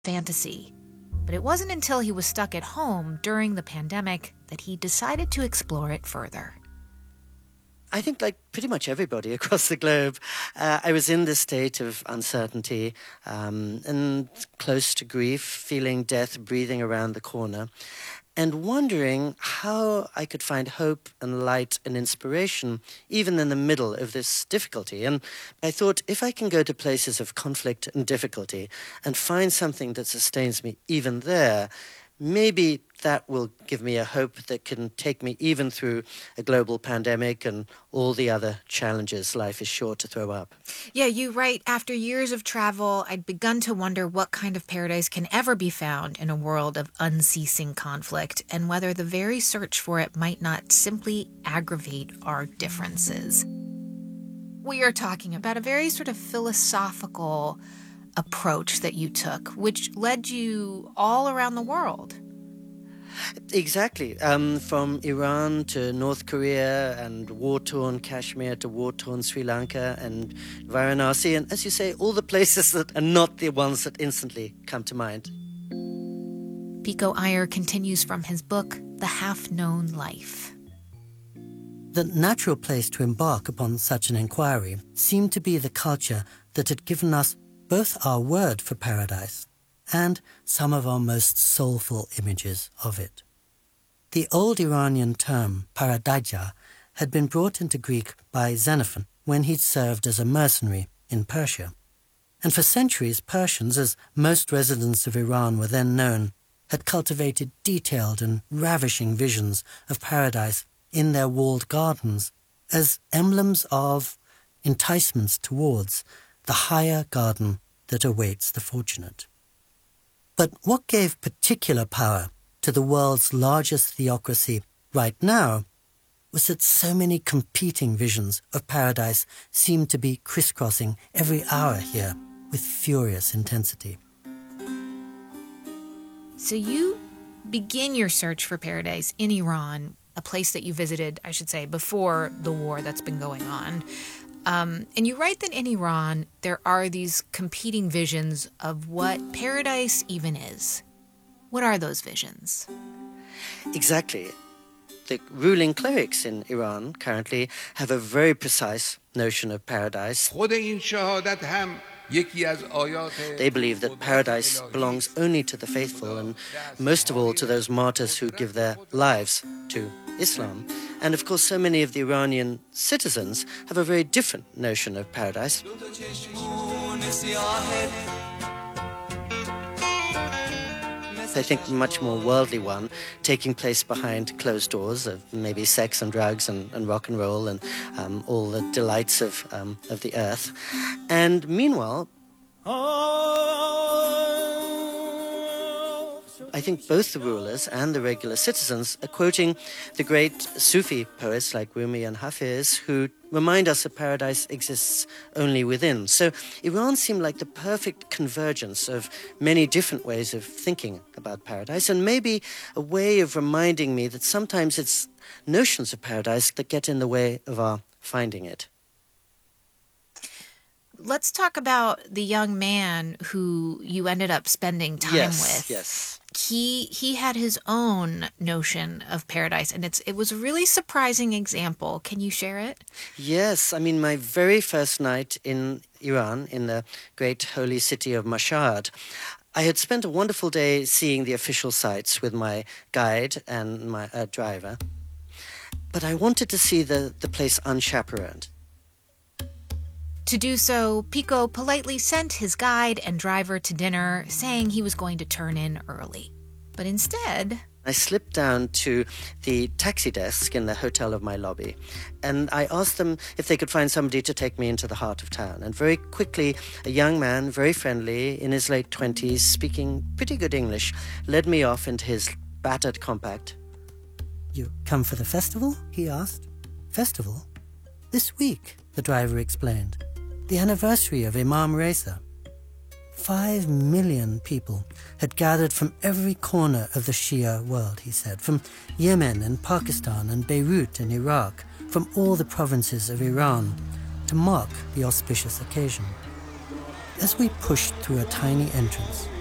fantasy. But it wasn't until he was stuck at home during the pandemic that he decided to explore it further. I think like pretty much everybody across the globe, I was in this state of uncertainty and close to grief, feeling death breathing around the corner, and wondering how I could find hope and light and inspiration even in the middle of this difficulty. And I thought, if I can go to places of conflict and difficulty and find something that sustains me even there, maybe that will give me a hope that can take me even through a global pandemic and all the other challenges life is sure to throw up. Yeah, you write, after years of travel, I'd begun to wonder what kind of paradise can ever be found in a world of unceasing conflict, and whether the very search for it might not simply aggravate our differences. We are talking about a very sort of philosophical approach that you took, which led you all around the world. Exactly. From Iran to North Korea and war-torn Kashmir to war-torn Sri Lanka and Varanasi, and as you say, all the places that are not the ones that instantly come to mind. Pico Iyer continues from his book, The Half-Known Life. The natural place to embark upon such an inquiry seemed to be the culture that had given us both our word for paradise and some of our most soulful images of it. The old Iranian term paradija had been brought into Greek by Xenophon when he'd served as a mercenary in Persia. And for centuries, Persians, as most residents of Iran were then known, had cultivated detailed and ravishing visions of paradise in their walled gardens as emblems of enticements towards the higher garden that awaits the fortunate. But what gave particular power to the world's largest theocracy right now was that so many competing visions of paradise seemed to be crisscrossing every hour here with furious intensity. So you begin your search for paradise in Iran, a place that you visited, I should say, before the war that's been going on. And you write that in Iran, there are these competing visions of what paradise even is. What are those visions? Exactly. The ruling clerics in Iran currently have a very precise notion of paradise. They believe that paradise belongs only to the faithful and most of all to those martyrs who give their lives to Islam. And of course, so many of the Iranian citizens have a very different notion of paradise. I think a much more worldly one, taking place behind closed doors of maybe sex and drugs and rock and roll and all the delights of the earth. And meanwhile, I think both the rulers and the regular citizens are quoting the great Sufi poets like Rumi and Hafiz, who remind us that paradise exists only within. So Iran seemed like the perfect convergence of many different ways of thinking about paradise, and maybe a way of reminding me that sometimes it's notions of paradise that get in the way of our finding it. Let's talk about the young man who you ended up spending time with. Yes. He had his own notion of paradise, and it was a really surprising example. Can you share it? Yes. I mean, my very first night in Iran, in the great holy city of Mashhad, I had spent a wonderful day seeing the official sites with my guide and my driver, but I wanted to see the place unchaperoned. To do so, Pico politely sent his guide and driver to dinner, saying he was going to turn in early. But instead, I slipped down to the taxi desk in the hotel of my lobby, and I asked them if they could find somebody to take me into the heart of town. And very quickly, a young man, very friendly, in his late 20s, speaking pretty good English, led me off into his battered compact. "You come for the festival?" he asked. "Festival? This week," the driver explained. "The anniversary of Imam Reza." 5 million people had gathered from every corner of the Shia world, he said, from Yemen and Pakistan and Beirut and Iraq, from all the provinces of Iran, to mark the auspicious occasion. As we pushed through a tiny entrance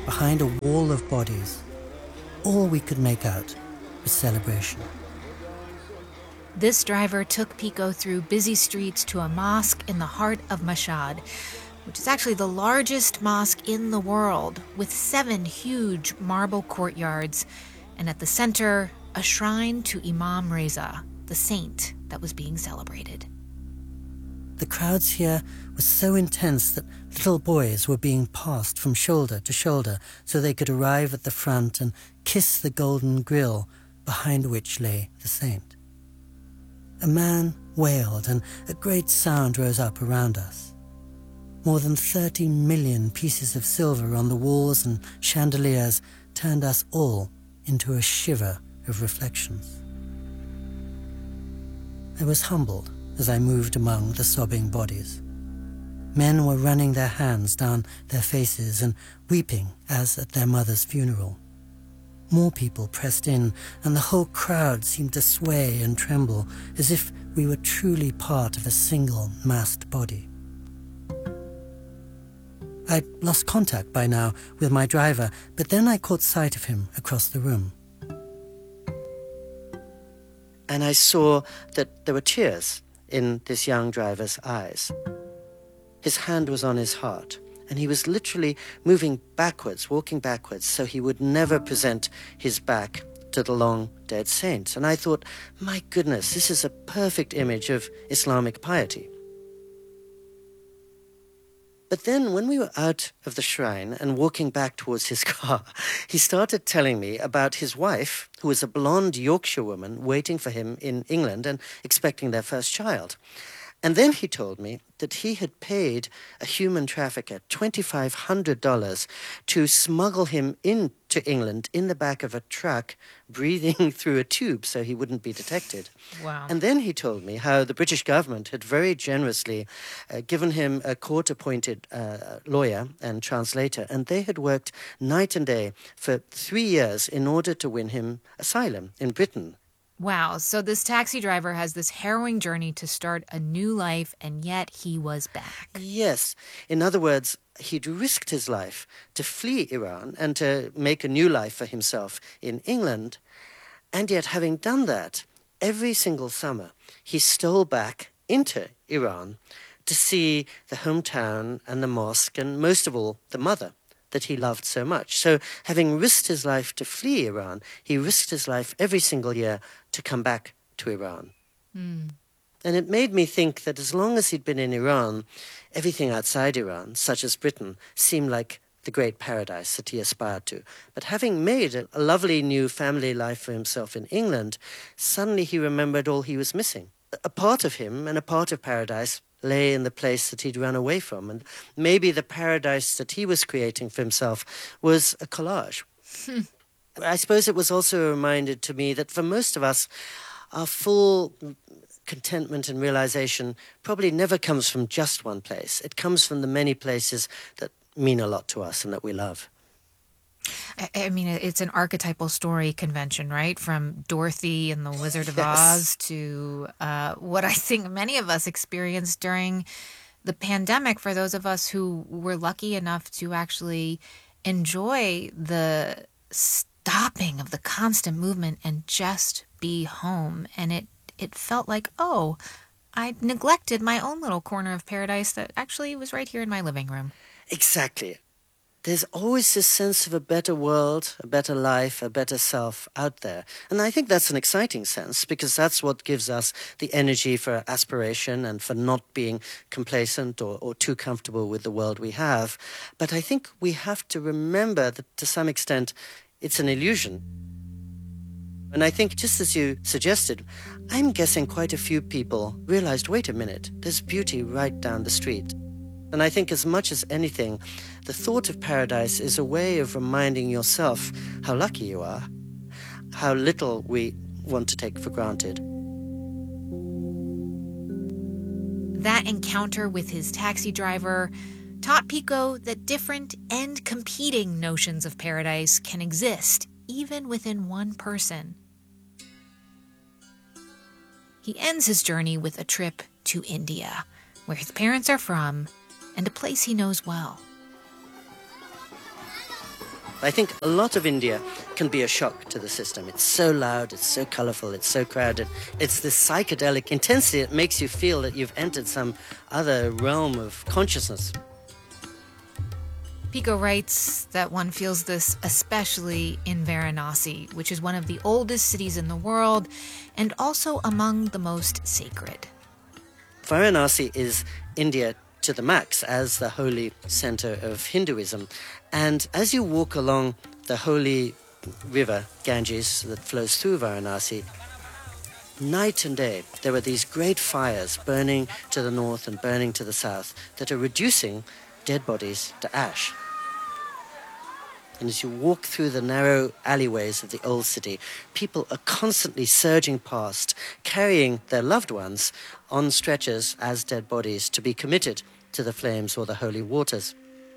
behind a wall of bodies. All we could make out was celebration. This driver took Pico through busy streets to a mosque in the heart of Mashhad, which is actually the largest mosque in the world, with 7 huge marble courtyards, and at the center, a shrine to Imam Reza, the saint that was being celebrated. The crowds here were so intense that little boys were being passed from shoulder to shoulder so they could arrive at the front and kiss the golden grill behind which lay the saint. A man wailed and a great sound rose up around us. More than 30 million pieces of silver on the walls and chandeliers turned us all into a shiver of reflections. I was humbled as I moved among the sobbing bodies. Men were running their hands down their faces and weeping as at their mother's funeral. More people pressed in, and the whole crowd seemed to sway and tremble as if we were truly part of a single massed body. I'd lost contact by now with my driver, but then I caught sight of him across the room. And I saw that there were tears in this young driver's eyes. His hand was on his heart, and he was literally moving backwards, walking backwards, so he would never present his back to the long dead saint. And I thought, my goodness, this is a perfect image of Islamic piety. But then when we were out of the shrine and walking back towards his car, he started telling me about his wife, who was a blonde Yorkshire woman waiting for him in England and expecting their first child. And then he told me that he had paid a human trafficker $2,500 to smuggle him into England in the back of a truck, breathing through a tube so he wouldn't be detected. Wow. And then he told me how the British government had very generously given him a court-appointed lawyer and translator, and they had worked night and day for 3 years in order to win him asylum in Britain. Wow, so this taxi driver has this harrowing journey to start a new life, and yet he was back. Yes. In other words, he'd risked his life to flee Iran and to make a new life for himself in England. And yet, having done that, every single summer, he stole back into Iran to see the hometown and the mosque, and most of all, the mother that he loved so much. So having risked his life to flee Iran, he risked his life every single year to come back to Iran. And it made me think that as long as he'd been in Iran, everything outside Iran, such as Britain, seemed like the great paradise that he aspired to. But having made a lovely new family life for himself in England, suddenly he remembered all he was missing. A part of him and a part of paradise lay in the place that he'd run away from. And maybe the paradise that he was creating for himself was a collage. I suppose it was also a reminder to me that for most of us, our full contentment and realization probably never comes from just one place. It comes from the many places that mean a lot to us and that we love. I mean, it's an archetypal story convention, right? From Dorothy and the Wizard of Oz to what I think many of us experienced during the pandemic, for those of us who were lucky enough to actually enjoy the stopping of the constant movement and just be home. And it felt like, oh, I neglected my own little corner of paradise that actually was right here in my living room. Exactly. There's always this sense of a better world, a better life, a better self out there. And I think that's an exciting sense, because that's what gives us the energy for aspiration and for not being complacent or too comfortable with the world we have. But I think we have to remember that to some extent it's an illusion. And I think, just as you suggested, I'm guessing quite a few people realized, wait a minute, there's beauty right down the street. And I think as much as anything, the thought of paradise is a way of reminding yourself how lucky you are, how little we want to take for granted. That encounter with his taxi driver taught Pico that different and competing notions of paradise can exist, even within one person. He ends his journey with a trip to India, where his parents are from, and a place he knows well. I think a lot of India can be a shock to the system. It's so loud, it's so colorful, it's so crowded. It's this psychedelic intensity that makes you feel that you've entered some other realm of consciousness. Pico writes that one feels this especially in Varanasi, which is one of the oldest cities in the world and also among the most sacred. Varanasi is India to the max as the holy center of Hinduism. And as you walk along the holy river, Ganges, that flows through Varanasi, night and day, there are these great fires burning to the north and burning to the south that are reducing dead bodies to ash. And as you walk through the narrow alleyways of the old city, people are constantly surging past, carrying their loved ones on stretchers as dead bodies to be committed to the flames or the holy waters.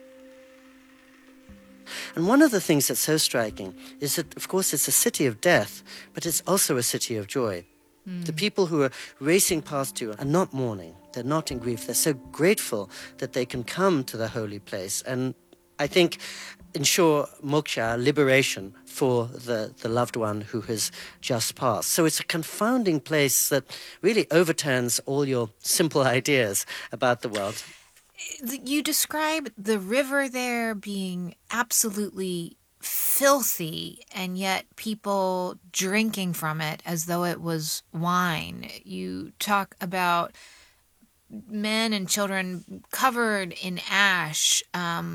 And one of the things that's so striking is that, of course, it's a city of death, but it's also a city of joy. The people who are racing past you are not mourning. They're not in grief. They're so grateful that they can come to the holy place and, I think, ensure moksha, liberation, for the loved one who has just passed. So it's a confounding place that really overturns all your simple ideas about the world. You describe the river there being absolutely filthy, and yet people drinking from it as though it was wine. You talk about men and children covered in ash,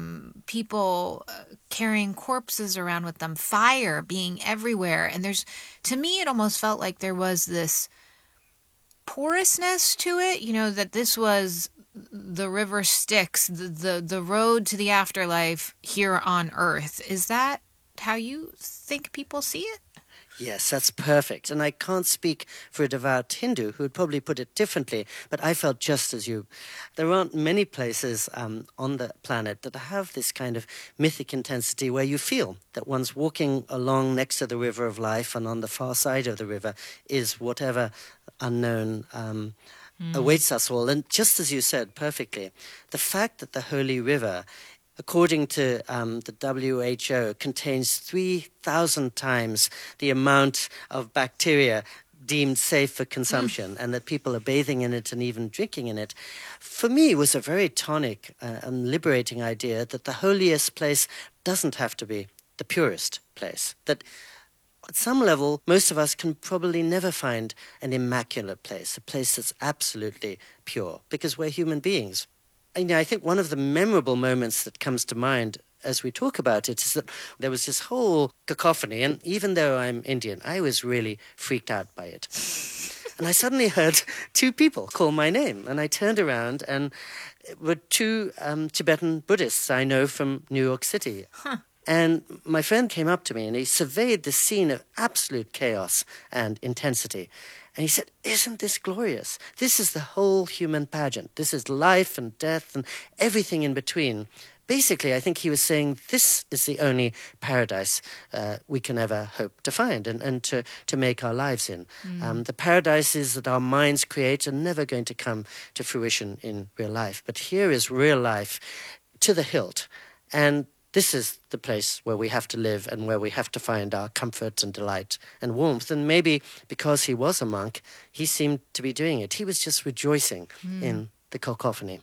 people carrying corpses around with them, fire being everywhere. And to me, it almost felt like there was this porousness to it, that this was the river Styx, the road to the afterlife here on earth. Is that how you think people see it? Yes, that's perfect. And I can't speak for a devout Hindu who would probably put it differently, but I felt just as you. There aren't many places on the planet that have this kind of mythic intensity where you feel that one's walking along next to the river of life, and on the far side of the river is whatever unknown awaits us all. And just as you said perfectly, the fact that the holy river, according to the WHO, contains 3,000 times the amount of bacteria deemed safe for consumption, and that people are bathing in it and even drinking in it, for me was a very tonic and liberating idea that the holiest place doesn't have to be the purest place. That at some level, most of us can probably never find an immaculate place, a place that's absolutely pure, because we're human beings. I think one of the memorable moments that comes to mind as we talk about it is that there was this whole cacophony, and even though I'm Indian, I was really freaked out by it. And I suddenly heard two people call my name, and I turned around, and it were two Tibetan Buddhists I know from New York City. And my friend came up to me, and he surveyed the scene of absolute chaos and intensity. And he said, "Isn't this glorious? This is the whole human pageant. This is life and death and everything in between." Basically, I think he was saying this is the only paradise we can ever hope to find and to make our lives in. The paradises that our minds create are never going to come to fruition in real life. But here is real life to the hilt. And this is the place where we have to live and where we have to find our comfort and delight and warmth. And maybe because he was a monk, he seemed to be doing it. He was just rejoicing in the cacophony.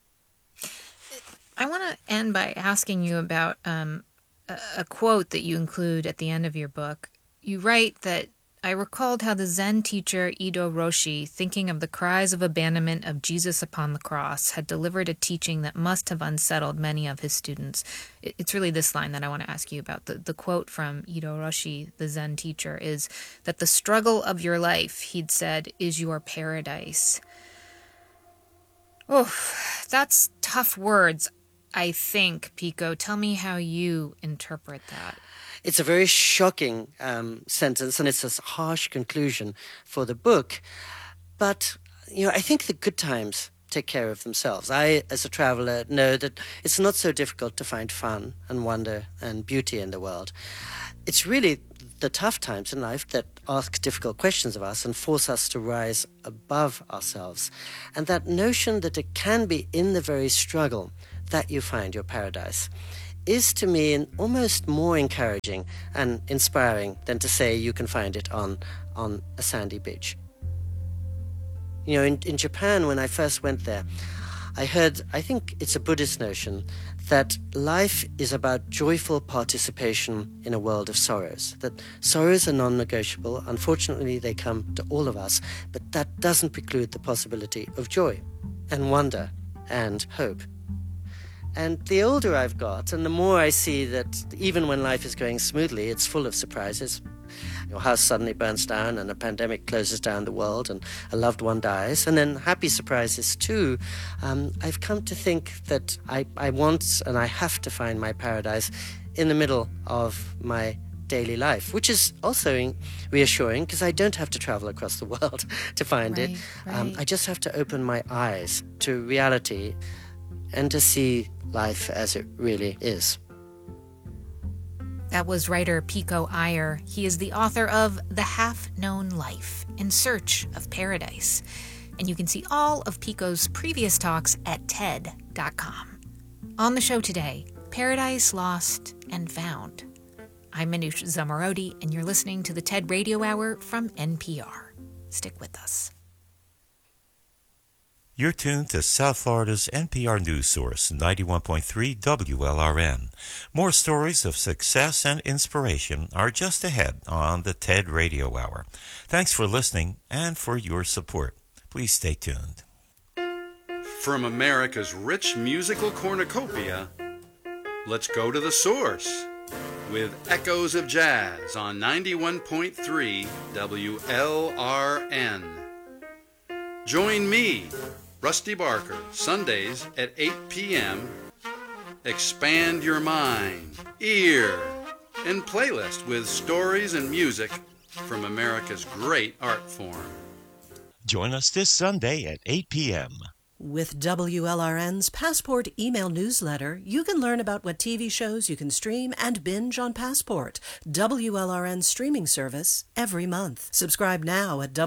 I want to end by asking you about a quote that you include at the end of your book. You write that, "I recalled how the Zen teacher Ido Roshi, thinking of the cries of abandonment of Jesus upon the cross, had delivered a teaching that must have unsettled many of his students." It's really this line that I want to ask you about. The quote from Ido Roshi, the Zen teacher, is that the struggle of your life, he'd said, is your paradise. Oh, that's tough words, I think, Pico. Tell me how you interpret that. It's a very shocking sentence, and it's a harsh conclusion for the book. But, I think the good times take care of themselves. I, as a traveler, know that it's not so difficult to find fun and wonder and beauty in the world. It's really the tough times in life that ask difficult questions of us and force us to rise above ourselves. And that notion that it can be in the very struggle that you find your paradise is to me almost more encouraging and inspiring than to say you can find it on a sandy beach. You know, in Japan, when I first went there, I think it's a Buddhist notion that life is about joyful participation in a world of sorrows, that sorrows are non-negotiable. Unfortunately, they come to all of us, but that doesn't preclude the possibility of joy and wonder and hope. And the older I've got, and the more I see that even when life is going smoothly, it's full of surprises. Your house suddenly burns down and a pandemic closes down the world and a loved one dies, and then happy surprises too. I've come to think that I want and I have to find my paradise in the middle of my daily life, which is also reassuring because I don't have to travel across the world to find it. Right. I just have to open my eyes to reality and to see life as it really is. That was writer Pico Iyer. He is the author of The Half-Known Life, In Search of Paradise. And you can see all of Pico's previous talks at TED.com. On the show today, Paradise Lost and Found. I'm Manoush Zomorodi, and you're listening to the TED Radio Hour from NPR. Stick with us. You're tuned to South Florida's NPR News Source, 91.3 WLRN. More stories of success and inspiration are just ahead on the TED Radio Hour. Thanks for listening and for your support. Please stay tuned. From America's rich musical cornucopia, let's go to the source with Echoes of Jazz on 91.3 WLRN. Join me, Rusty Barker, Sundays at 8 p.m. Expand your mind, ear, and playlist with stories and music from America's great art form. Join us this Sunday at 8 p.m. With WLRN's Passport email newsletter, you can learn about what TV shows you can stream and binge on Passport, WLRN's streaming service, every month. Subscribe now at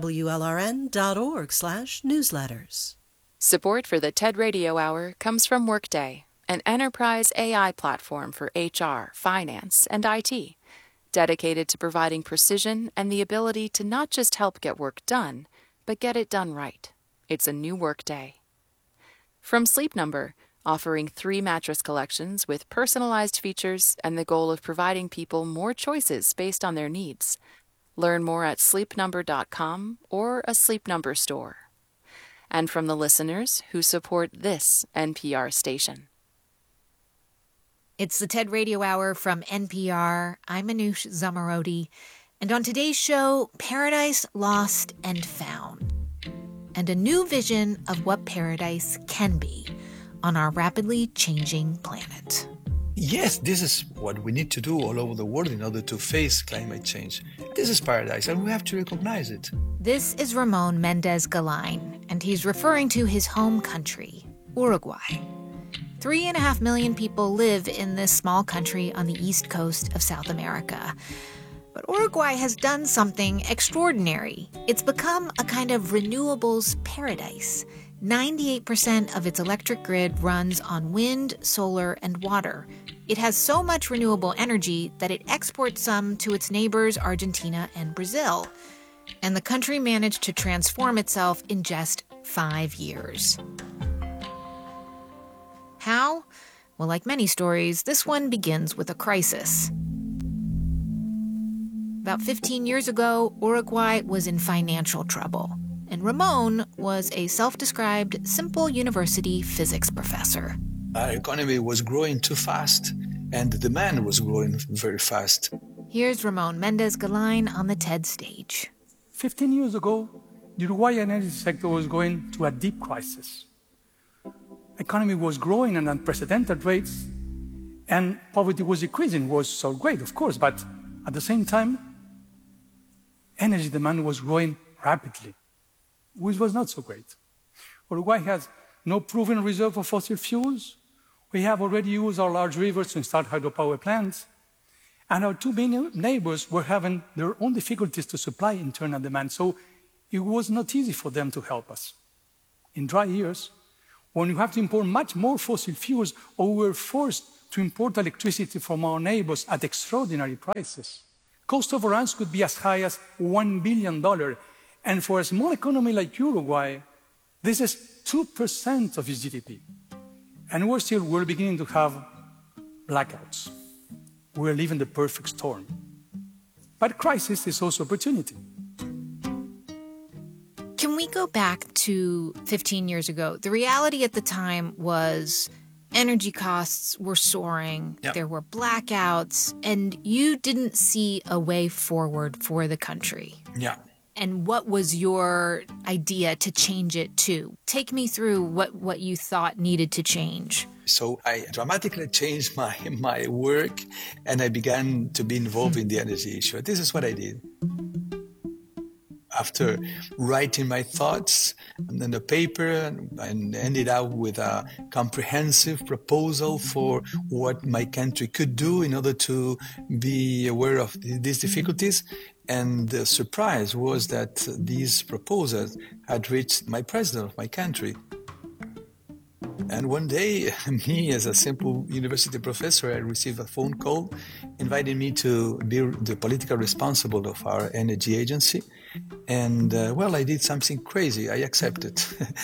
WLRN.org/newsletters. Support for the TED Radio Hour comes from Workday, an enterprise AI platform for HR, finance, and IT, dedicated to providing precision and the ability to not just help get work done, but get it done right. It's a new Workday. From Sleep Number, offering 3 mattress collections with personalized features and the goal of providing people more choices based on their needs. Learn more at sleepnumber.com or a Sleep Number store. And from the listeners who support this NPR station. It's the TED Radio Hour from NPR. I'm Manoush Zomorodi. And on today's show, Paradise Lost and Found. And a new vision of what paradise can be on our rapidly changing planet. Yes, this is what we need to do all over the world in order to face climate change. This is paradise, and we have to recognize it. This is Ramon Mendez-Galain, and he's referring to his home country, Uruguay. 3.5 million people live in this small country on the east coast of South America. But Uruguay has done something extraordinary. It's become a kind of renewables paradise. 98% of its electric grid runs on wind, solar, and water. It has so much renewable energy that it exports some to its neighbors Argentina and Brazil. And the country managed to transform itself in just 5 years. How? Well, like many stories, this one begins with a crisis. About 15 years ago, Uruguay was in financial trouble. And Ramon was a self-described simple university physics professor. Our economy was growing too fast, and the demand was growing very fast. Here's Ramon Mendez-Galain on the TED stage. 15 years ago, the Uruguayan energy sector was going through a deep crisis. Economy was growing at unprecedented rates, and poverty was decreasing. Was so great, of course, but at the same time, energy demand was growing rapidly, which was not so great. Uruguay has no proven reserve of fossil fuels. We have already used our large rivers to install hydropower plants. And our 2 main neighbors were having their own difficulties to supply internal demand, so it was not easy for them to help us. In dry years, when you have to import much more fossil fuels, or we were forced to import electricity from our neighbors at extraordinary prices. Cost overruns could be as high as $1 billion. And for a small economy like Uruguay, this is 2% of its GDP. And we're beginning to have blackouts. We're living the perfect storm. But crisis is also opportunity. Can we go back to 15 years ago? The reality at the time was energy costs were soaring, there were blackouts, and you didn't see a way forward for the country. Yeah. And what was your idea to change it to? Take me through what you thought needed to change. So I dramatically changed my work, and I began to be involved in the energy issue. This is what I did. After writing my thoughts in a paper and ended up with a comprehensive proposal for what my country could do in order to be aware of these difficulties. And the surprise was that these proposals had reached my president of my country. And one day, me as a simple university professor, I received a phone call inviting me to be the political responsible of our energy agency. And, I did something crazy. I accepted.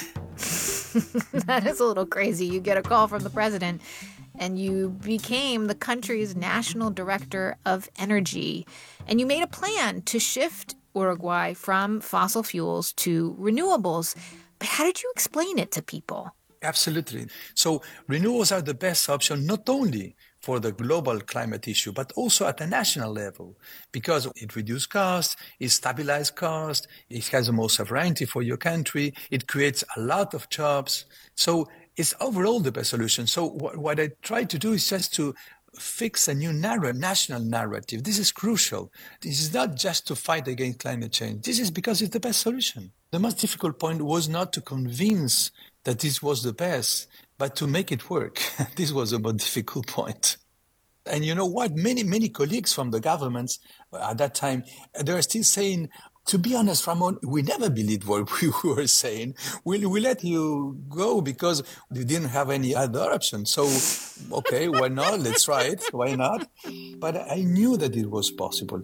That is a little crazy. You get a call from the president and you became the country's national director of energy. And you made a plan to shift Uruguay from fossil fuels to renewables. But how did you explain it to people? Absolutely. So renewables are the best option, not only for the global climate issue, but also at a national level, because it reduces costs, it stabilizes costs, it has the most sovereignty for your country, it creates a lot of jobs. So it's overall the best solution. So what I try to do is just to fix a new national narrative. This is crucial. This is not just to fight against climate change. This is because it's the best solution. The most difficult point was not to convince that this was the best, but to make it work. This was a more difficult point. And you know what? Many colleagues from the governments at that time, they were still saying, to be honest, Ramon, we never believed what we were saying. We let you go because we didn't have any other option. So, okay, why not? Let's try it. Why not? But I knew that it was possible.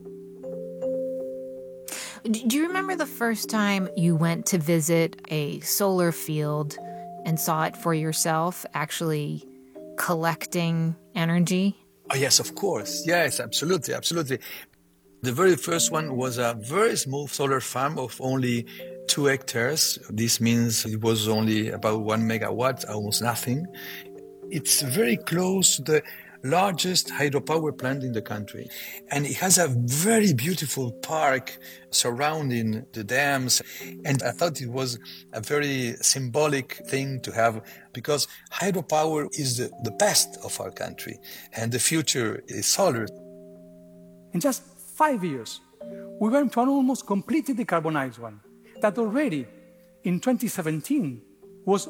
Do you remember the first time you went to visit a solar field and saw it for yourself, actually collecting energy? Oh, yes, of course. Yes, absolutely. The very first one was a very small solar farm of only 2 hectares. This means it was only about 1 megawatt, almost nothing. It's very close to the largest hydropower plant in the country. And it has a very beautiful park surrounding the dams. And I thought it was a very symbolic thing to have, because hydropower is the best of our country. And the future is solar. In just 5 years, we went to an almost completely decarbonized one that already in 2017 was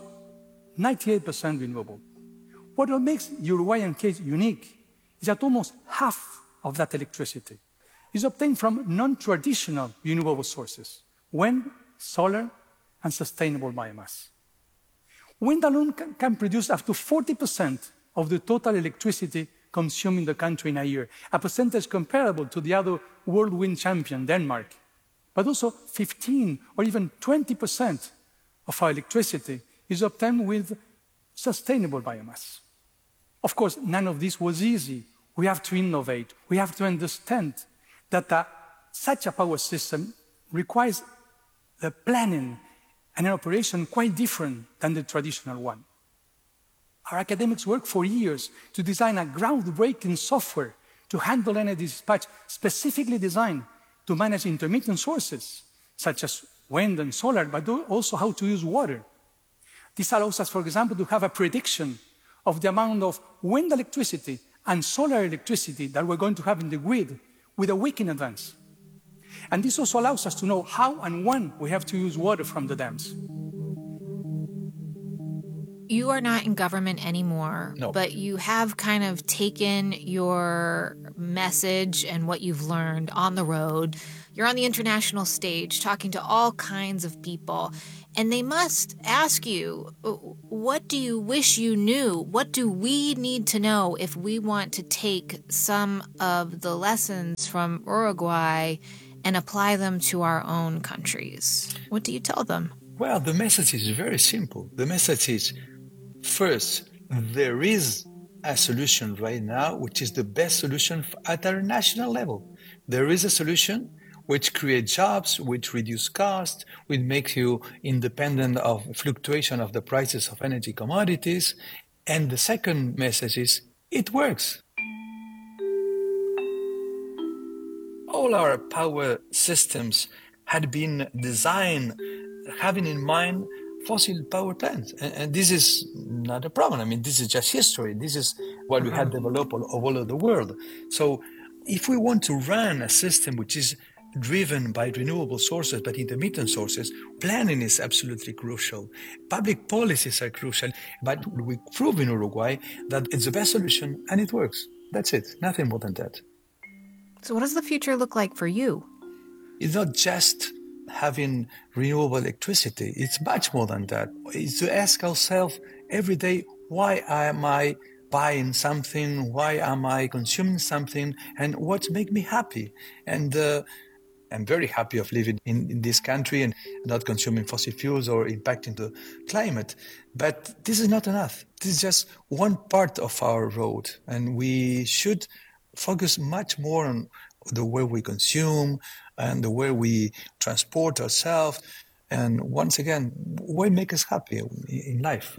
98% renewable. What makes Uruguayan case unique is that almost half of that electricity is obtained from non-traditional renewable sources: wind, solar, and sustainable biomass. Wind alone can produce up to 40% of the total electricity consumed in the country in a year, a percentage comparable to the other world wind champion, Denmark. But also 15 or even 20% of our electricity is obtained with sustainable biomass. Of course, none of this was easy. We have to innovate. We have to understand that such a power system requires the planning and an operation quite different than the traditional one. Our academics worked for years to design a groundbreaking software to handle energy dispatch specifically designed to manage intermittent sources, such as wind and solar, but also how to use water. This allows us, for example, to have a prediction of the amount of wind electricity and solar electricity that we're going to have in the grid with a week in advance. And this also allows us to know how and when we have to use water from the dams. You are not in government anymore, No. But you have kind of taken your message and what you've learned on the road. You're on the international stage talking to all kinds of people. And they must ask you, what do you wish you knew? What do we need to know if we want to take some of the lessons from Uruguay and apply them to our own countries? What do you tell them? Well, the message is very simple. The message is, first, there is a solution right now, which is the best solution at our national level. There is a solution which creates jobs, which reduce costs, which makes you independent of fluctuation of the prices of energy commodities. And the second message is, it works. All our power systems had been designed having in mind fossil power plants. And this is not a problem. I mean, this is just history. This is what we had developed all over the world. So if we want to run a system which is driven by renewable sources, but intermittent sources, planning is absolutely crucial. Public policies are crucial, but we prove in Uruguay that it's the best solution and it works. That's it. Nothing more than that. So what does the future look like for you? It's not just having renewable electricity. It's much more than that. It's to ask ourselves every day, why am I buying something? Why am I consuming something? And what makes me happy? And I'm very happy of living in this country and not consuming fossil fuels or impacting the climate. But this is not enough. This is just one part of our road. And we should focus much more on the way we consume and the way we transport ourselves. And once again, what makes us happy in life?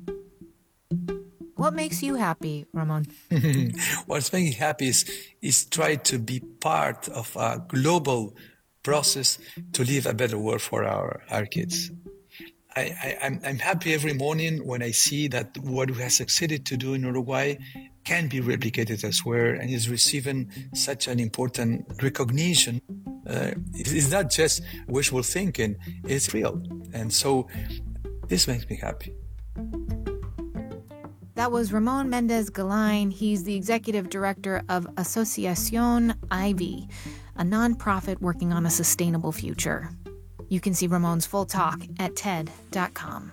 What makes you happy, Ramon? What's making me happy is try to be part of a global process to leave a better world for our kids. I'm happy every morning when I see that what we have succeeded to do in Uruguay can be replicated elsewhere and is receiving such an important recognition. It's not just wishful thinking, it's real. And so this makes me happy. That was Ramon Mendez-Galain. He's the executive director of Asociación Ivy, a nonprofit working on a sustainable future. You can see Ramon's full talk at TED.com.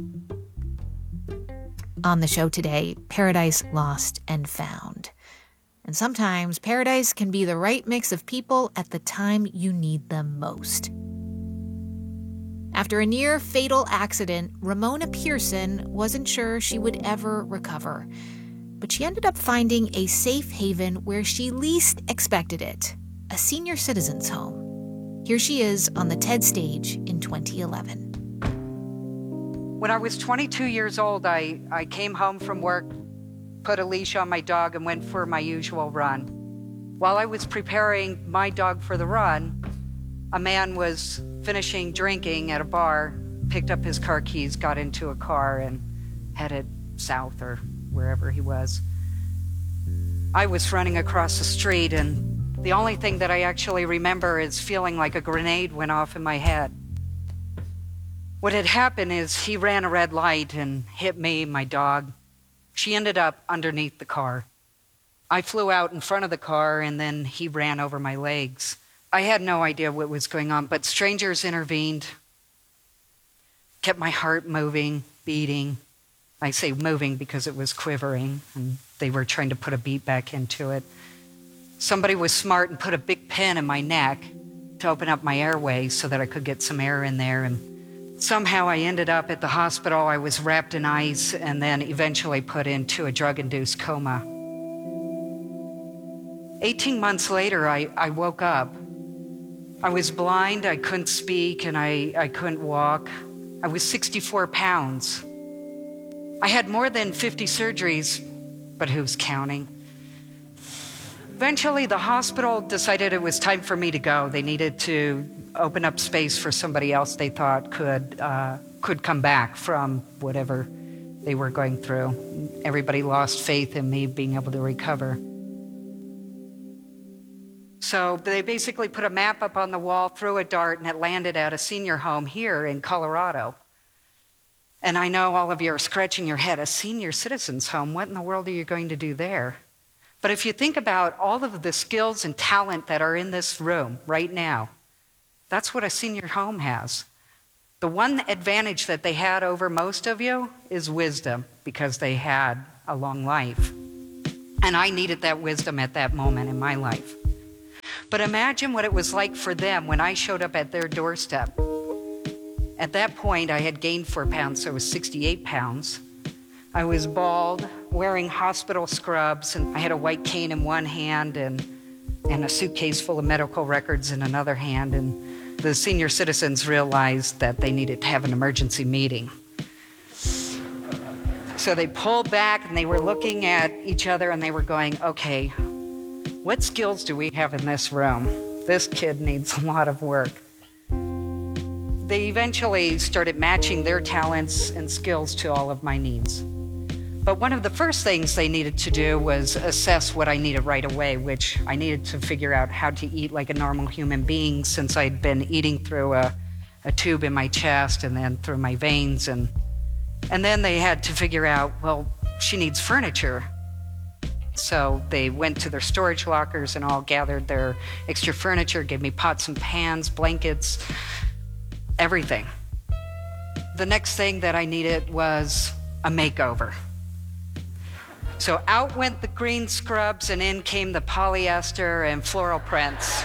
On the show today, Paradise Lost and Found. And sometimes paradise can be the right mix of people at the time you need them most. After a near-fatal accident, Ramona Pearson wasn't sure she would ever recover. But she ended up finding a safe haven where she least expected it, a senior citizens' home. Here she is on the TED stage in 2011. When I was 22 years old, I came home from work, put a leash on my dog, and went for my usual run. While I was preparing my dog for the run, a man was finishing drinking at a bar, picked up his car keys, got into a car, and headed south or wherever he was. I was running across the street, and the only thing that I actually remember is feeling like a grenade went off in my head. What had happened is he ran a red light and hit me, my dog. She ended up underneath the car. I flew out in front of the car, and then he ran over my legs. I had no idea what was going on, but strangers intervened, kept my heart moving, beating. I say moving because it was quivering, and they were trying to put a beat back into it. Somebody was smart and put a big pin in my neck to open up my airway so that I could get some air in there. And somehow I ended up at the hospital. I was wrapped in ice and then eventually put into a drug-induced coma. 18 months later, I woke up. I was blind, I couldn't speak, and I couldn't walk. I was 64 pounds. I had more than 50 surgeries, but who's counting? Eventually, the hospital decided it was time for me to go. They needed to open up space for somebody else they thought could come back from whatever they were going through. Everybody lost faith in me being able to recover. So they basically put a map up on the wall, threw a dart, and it landed at a senior home here in Colorado. And I know all of you are scratching your head, a senior citizens home, what in the world are you going to do there? But if you think about all of the skills and talent that are in this room right now, that's what a senior home has. The one advantage that they had over most of you is wisdom, because they had a long life. And I needed that wisdom at that moment in my life. But imagine what it was like for them when I showed up at their doorstep. At that point, I had gained 4 pounds, so I was 68 pounds. I was bald, wearing hospital scrubs, and I had a white cane in one hand and a suitcase full of medical records in another hand. And the senior citizens realized that they needed to have an emergency meeting. So they pulled back and they were looking at each other and they were going, okay, what skills do we have in this room? This kid needs a lot of work. They eventually started matching their talents and skills to all of my needs. But one of the first things they needed to do was assess what I needed right away, which I needed to figure out how to eat like a normal human being, since I'd been eating through a tube in my chest and then through my veins. And then they had to figure out, well, she needs furniture. So they went to their storage lockers and all gathered their extra furniture, gave me pots and pans, blankets, everything. The next thing that I needed was a makeover. So out went the green scrubs and in came the polyester and floral prints.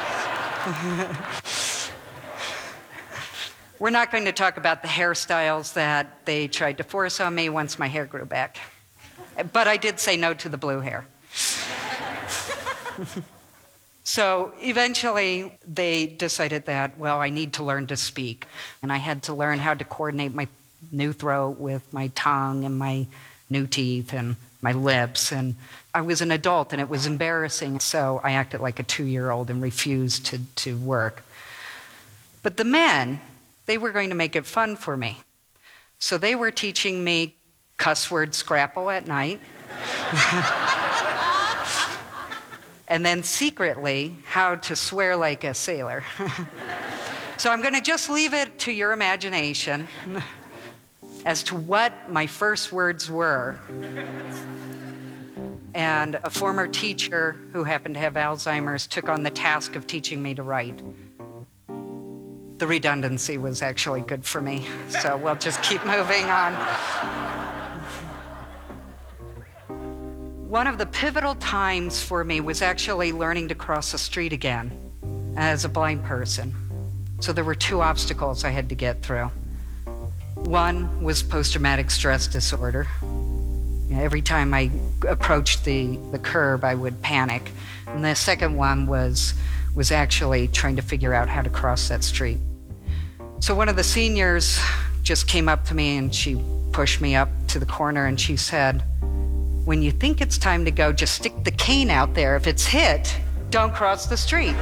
We're not going to talk about the hairstyles that they tried to force on me once my hair grew back. But I did say no to the blue hair. So eventually they decided that, well, I need to learn to speak. And I had to learn how to coordinate my new throat with my tongue and my new teeth and my lips. And I was an adult and it was embarrassing. So I acted like a 2-year-old and refused to work. But the men, they were going to make it fun for me. So they were teaching me cuss word scrapple at night. And then secretly, how to swear like a sailor. So I'm going to just leave it to your imagination as to what my first words were. And a former teacher who happened to have Alzheimer's took on the task of teaching me to write. The redundancy was actually good for me, so we'll just keep moving on. One of the pivotal times for me was actually learning to cross the street again as a blind person. So there were 2 obstacles I had to get through. One was post-traumatic stress disorder. Every time I approached the curb, I would panic. And the second one was actually trying to figure out how to cross that street. So one of the seniors just came up to me and she pushed me up to the corner and she said, when you think it's time to go, just stick the cane out there. If it's hit, don't cross the street.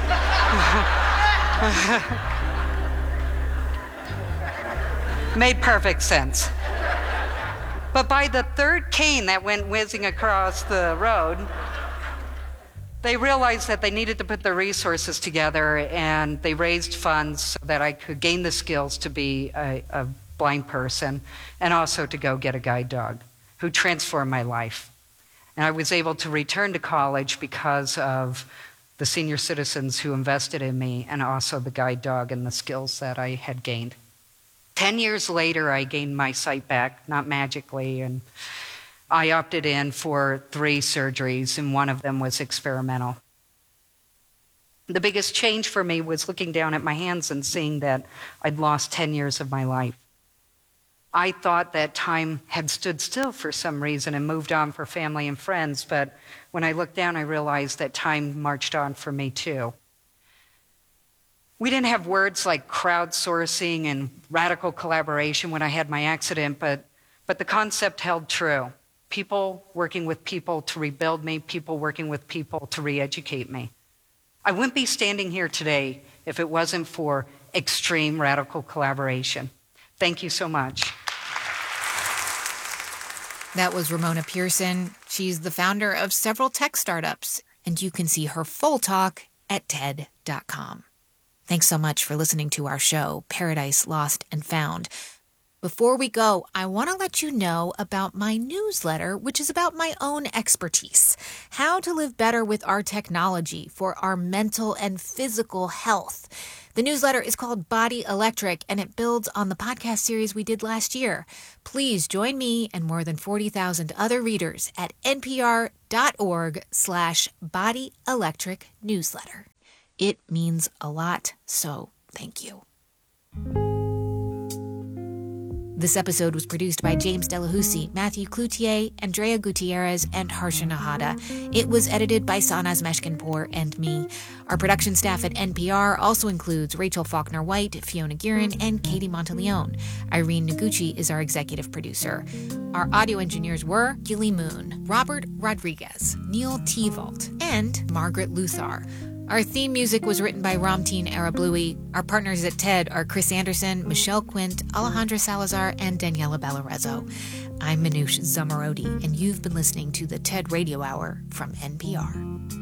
Made perfect sense. But by the 3rd cane that went whizzing across the road, they realized that they needed to put their resources together, and they raised funds so that I could gain the skills to be a blind person and also to go get a guide dog who transformed my life. And I was able to return to college because of the senior citizens who invested in me and also the guide dog and the skills that I had gained. 10 years later, I gained my sight back, not magically, and I opted in for 3 surgeries, and one of them was experimental. The biggest change for me was looking down at my hands and seeing that I'd lost 10 years of my life. I thought that time had stood still for some reason and moved on for family and friends, but when I looked down, I realized that time marched on for me too. We didn't have words like crowdsourcing and radical collaboration when I had my accident, but the concept held true. People working with people to rebuild me, people working with people to re-educate me. I wouldn't be standing here today if it wasn't for extreme radical collaboration. Thank you so much. That was Ramona Pearson. She's the founder of several tech startups, and you can see her full talk at TED.com. Thanks so much for listening to our show, Paradise Lost and Found. Before we go, I want to let you know about my newsletter, which is about my own expertise, how to live better with our technology for our mental and physical health. The newsletter is called Body Electric, and it builds on the podcast series we did last year. Please join me and more than 40,000 other readers at npr.org/bodyelectricnewsletter. It means a lot, so thank you. This episode was produced by James Delahousie, Matthew Cloutier, Andrea Gutierrez, and Harsha Nahata. It was edited by Sanaz Meshkinpour and me. Our production staff at NPR also includes Rachel Faulkner-White, Fiona Guerin, and Katie Monteleone. Irene Noguchi is our executive producer. Our audio engineers were Gilly Moon, Robert Rodriguez, Neil Tevault, and Margaret Luthar. Our theme music was written by Ramtin Arablouei. Our partners at TED are Chris Anderson, Michelle Quint, Alejandra Salazar, and Daniela Bellarezo. I'm Manoush Zomorodi, and you've been listening to the TED Radio Hour from NPR.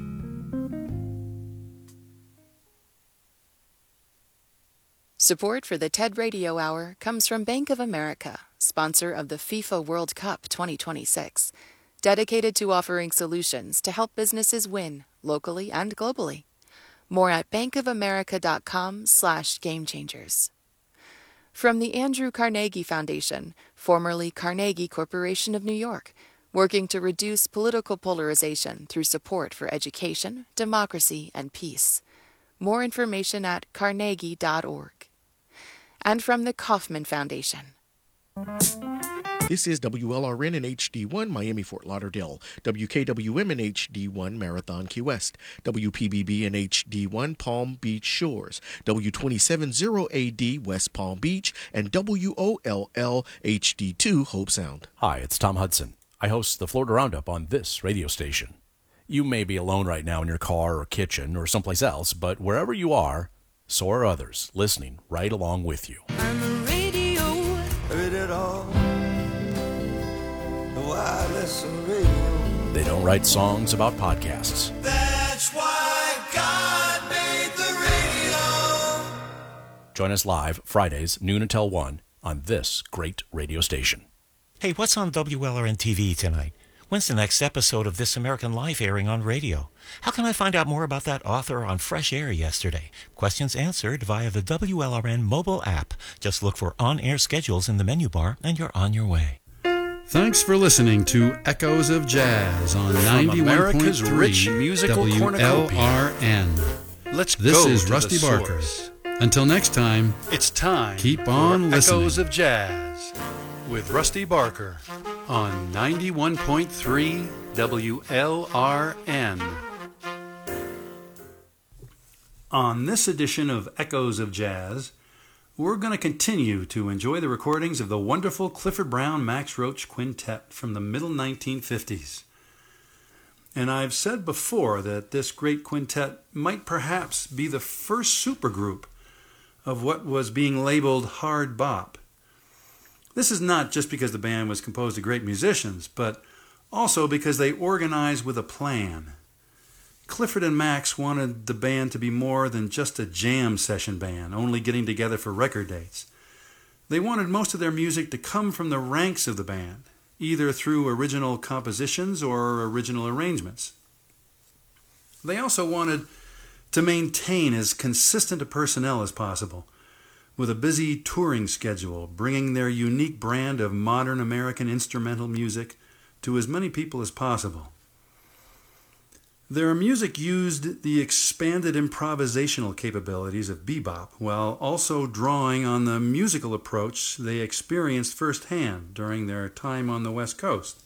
Support for the TED Radio Hour comes from Bank of America, sponsor of the FIFA World Cup 2026, dedicated to offering solutions to help businesses win locally and globally. More at bankofamerica.com/gamechangers. From the Andrew Carnegie Foundation, formerly Carnegie Corporation of New York, working to reduce political polarization through support for education, democracy, and peace. More information at carnegie.org. And from the Kauffman Foundation. This is WLRN in HD1, Miami, Fort Lauderdale, WKWM in HD1, Marathon, Key West, WPBB in HD1, Palm Beach Shores, W270AD, West Palm Beach, and WOLL HD2, Hope Sound. Hi, it's Tom Hudson. I host the Florida Roundup on this radio station. You may be alone right now in your car or kitchen or someplace else, but wherever you are, so are others listening right along with you. On the radio, heard it all. Wireless radio. They don't write songs about podcasts. That's why God made the radio. Join us live Fridays, noon until 1 on this great radio station. Hey, what's on WLRN TV tonight? When's the next episode of This American Life airing on radio? How can I find out more about that author on Fresh Air yesterday? Questions answered via the WLRN mobile app. Just look for on-air schedules in the menu bar and you're on your way. Thanks for listening to Echoes of Jazz on 91.3 WLRN. This is Rusty Barker. Until next time, it's time. Keep on listening. Echoes of Jazz with Rusty Barker on 91.3 WLRN. On this edition of Echoes of Jazz, we're going to continue to enjoy the recordings of the wonderful Clifford Brown Max Roach Quintet from the middle 1950s. And I've said before that this great quintet might perhaps be the first supergroup of what was being labeled hard bop. This is not just because the band was composed of great musicians, but also because they organized with a plan. Clifford and Max wanted the band to be more than just a jam session band, only getting together for record dates. They wanted most of their music to come from the ranks of the band, either through original compositions or original arrangements. They also wanted to maintain as consistent a personnel as possible, with a busy touring schedule, bringing their unique brand of modern American instrumental music to as many people as possible. Their music used the expanded improvisational capabilities of bebop, while also drawing on the musical approach they experienced firsthand during their time on the West Coast.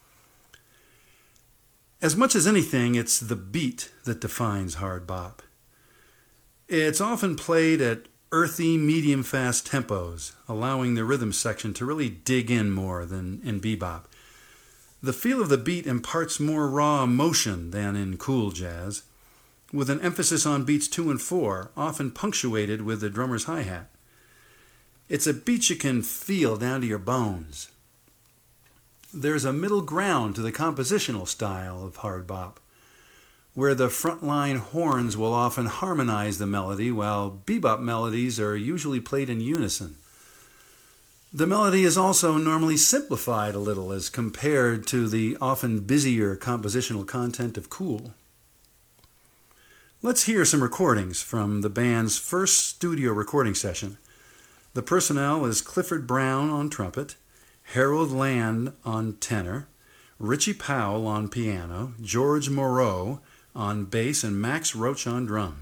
As much as anything, it's the beat that defines hard bop. It's often played at earthy, medium-fast tempos, allowing the rhythm section to really dig in more than in bebop. The feel of the beat imparts more raw emotion than in cool jazz, with an emphasis on beats 2 and 4, often punctuated with the drummer's hi-hat. It's a beat you can feel down to your bones. There's a middle ground to the compositional style of hard bop, where the frontline horns will often harmonize the melody, while bebop melodies are usually played in unison. The melody is also normally simplified a little as compared to the often busier compositional content of Cool. Let's hear some recordings from the band's first studio recording session. The personnel is Clifford Brown on trumpet, Harold Land on tenor, Richie Powell on piano, George Moreau on bass, and Max Roach on drums.